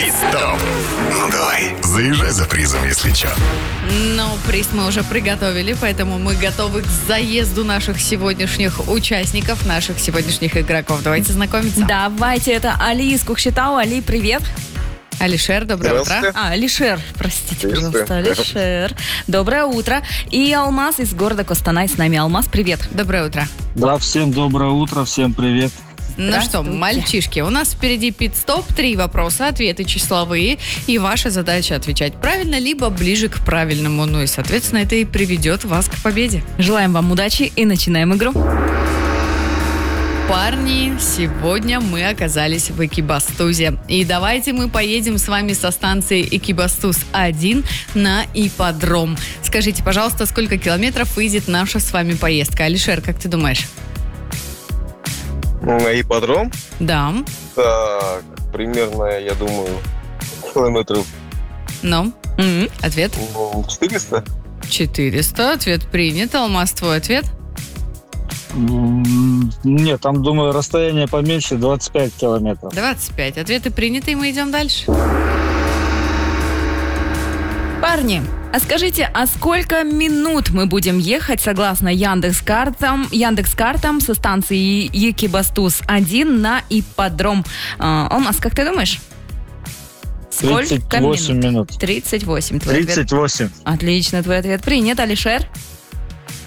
Пит-стоп. Ну давай, заезжай за призом, если чё. Ну, приз мы уже приготовили, поэтому мы готовы к заезду наших сегодняшних участников, наших сегодняшних игроков. Давайте знакомиться. Давайте, это Али из Кукшетау. Али, привет. Алишер, доброе утро. Алишер, простите, Приветствую. пожалуйста, Алишер. Доброе утро. И Алмаз из города Костанай с нами. Алмаз, привет. Доброе утро. Да, всем доброе утро, всем привет. Ну что, Здравствуйте. мальчишки, у нас впереди пит-стоп, 3 вопроса, ответы числовые, и ваша задача отвечать правильно, либо ближе к правильному. Ну и, соответственно, это и приведет вас к победе. Желаем вам удачи и начинаем игру. Парни, сегодня мы оказались в Экибастузе. И давайте мы поедем с вами со станции Экибастуз-1 на ипподром. Скажите, пожалуйста, сколько километров выйдет наша с вами поездка? Алишер, как ты думаешь? На ипподром? Да. Так, примерно, я думаю, километров Ну, ответ? 400. 400. Ответ принят. Алмаз, твой ответ? Нет, там, думаю, расстояние поменьше, 25 километров. 25. Ответы приняты, и мы идем дальше. Парни, а скажите, а сколько минут мы будем ехать согласно Яндекс.Картам со станции Экибастуз-1 на ипподром? Алмаз, как ты думаешь? Сколько 38 минут. 38. Твой ответ. 38. Отлично, твой ответ принят. Алишер?